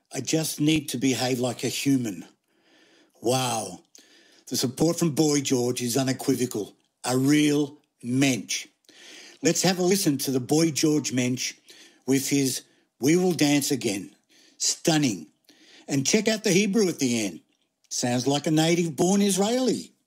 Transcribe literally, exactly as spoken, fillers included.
I just need to behave like a human. Wow. The support from Boy George is unequivocal. A real mensch. Let's have a listen to the Boy George mensch with his We Will Dance Again. Stunning. And check out the Hebrew at the end. Sounds like a native-born Israeli.